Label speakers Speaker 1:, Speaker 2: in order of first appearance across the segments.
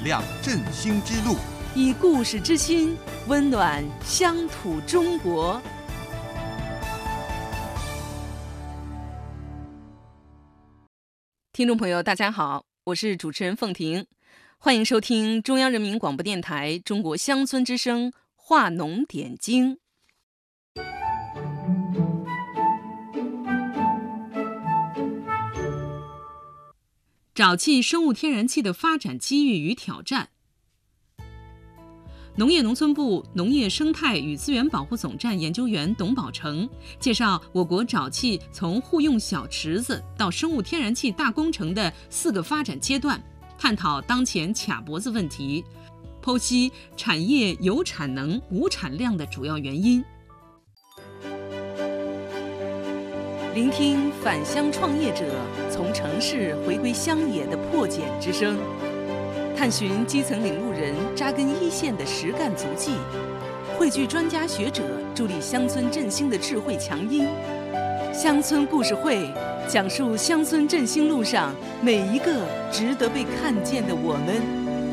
Speaker 1: 亮振兴之路，
Speaker 2: 以故事之心温暖乡土中国。听众朋友，大家好，我是主持人凤婷，欢迎收听中央人民广播电台中国乡村之声话农点睛。沼气生物天然气的发展机遇与挑战。农业农村部农业生态与资源保护总站研究员董宝成介绍我国沼气从互用小池子到生物天然气大工程的4个发展阶段，探讨当前卡脖子问题，剖析产业有产能无产量的主要原因。聆听返乡创业者从城市回归乡野的破茧之声，探寻基层领路人扎根一线的实干足迹，汇聚专家学者助力乡村振兴的智慧强音。乡村故事会讲述乡村振兴路上每一个值得被看见的我们。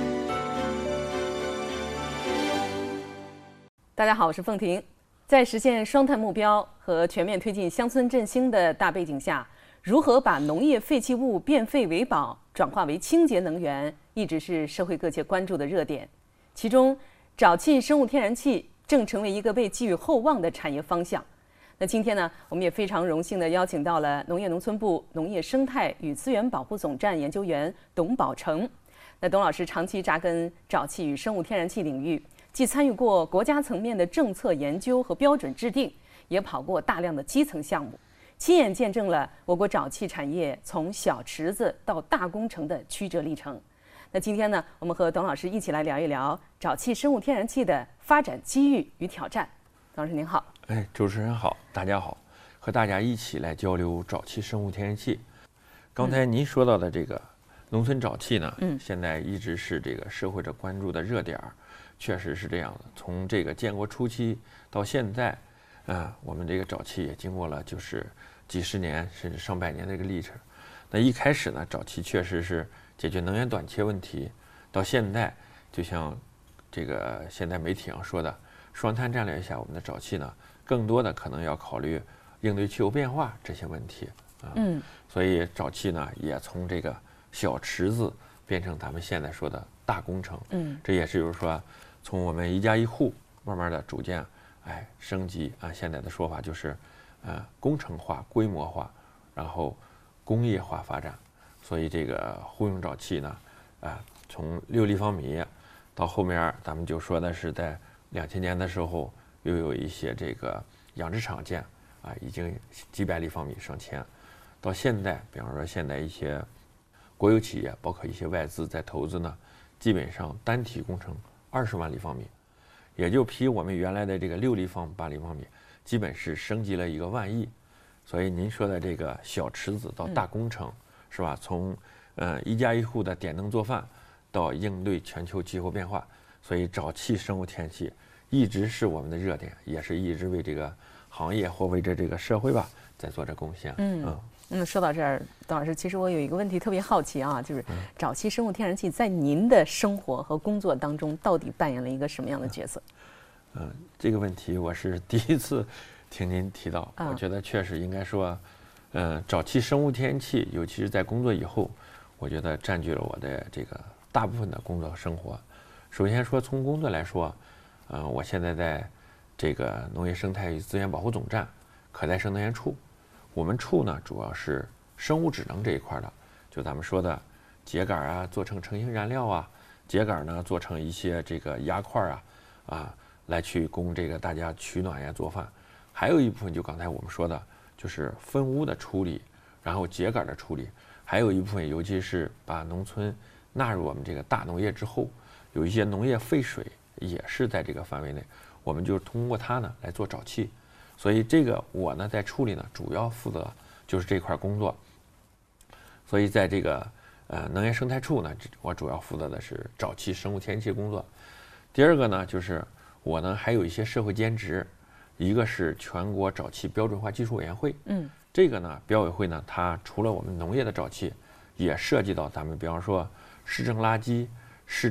Speaker 2: 大家好，我是凤婷。在实现双碳目标和全面推进乡村振兴的大背景下，如何把农业废弃物变废为宝，转化为清洁能源，一直是社会各界关注的热点。其中，沼气生物天然气正成为一个被寄予厚望的产业方向。那今天呢，我们也非常荣幸地邀请到了农业农村部农业生态与资源保护总站研究员董宝成。那董老师长期扎根沼气与生物天然气领域，既参与过国家层面的政策研究和标准制定，也跑过大量的基层项目，亲眼见证了我国沼气产业从小池子到大工程的曲折历程。那今天呢，我们和董老师一起来聊一聊沼气生物天然气的发展机遇与挑战。董老师您好。
Speaker 3: 主持人好，大家好，和大家一起来交流沼气生物天然气。刚才您说到的这个农村沼气呢，现在一直是这个社会的关注的热点，确实是这样的。从这个建国初期到现在，我们这个沼气也经过了就是几十年甚至上百年的这个历程。那一开始呢，沼气确实是解决能源短缺问题，到现在就像这个现在媒体上说的，双碳战略下，我们的沼气呢，更多的可能要考虑应对气候变化这些问题所以沼气呢，也从这个小池子变成咱们现在说的大工程这也是就是说从我们1家1户慢慢的逐渐升级，按现在的说法就是工程化、规模化，然后工业化发展。所以这个互用沼气呢，从6立方米到后面咱们就说的是在2000年的时候，又有一些这个养殖场建已经几百立方米上千，到现在，比方说现在一些国有企业，包括一些外资在投资呢，基本上单体工程20万立方米，也就比我们原来的这个6立方、8立方米，基本是升级了1个万亿。所以您说的这个小池子到大工程，是吧？从1家1户的点灯做饭，到应对全球气候变化，所以沼气生物天然气一直是我们的热点，也是一直为这个行业或为这个社会吧在做着贡献。
Speaker 2: 说到这儿，董老师，其实我有一个问题特别好奇啊，就是沼气生物天然气在您的生活和工作当中到底扮演了一个什么样的角色？
Speaker 3: 这个问题我是第一次听您提到，我觉得确实应该说，沼气生物天然气，尤其是在工作以后，我觉得占据了我的这个大部分的工作生活。首先说从工作来说，我现在在这个农业生态与资源保护总站可再生能源处，我们处呢主要是生物质能这一块的，就咱们说的秸秆做成成型燃料秸秆呢做成一些这个压块来去供这个大家取暖做饭。还有一部分就刚才我们说的，就是分污的处理，然后秸秆的处理，还有一部分尤其是把农村纳入我们这个大农业之后，有一些农业废水也是在这个范围内，我们就是通过它呢来做沼气。所以这个我呢在处理呢主要负责就是这块工作。所以在这个能源生态处呢，我主要负责的是沼气生物天然气工作。第二个呢，就是我呢还有一些社会兼职，一个是全国沼气标准化技术委员会，这个呢标委会呢，它除了我们农业的沼气，也涉及到咱们比方说市政垃圾、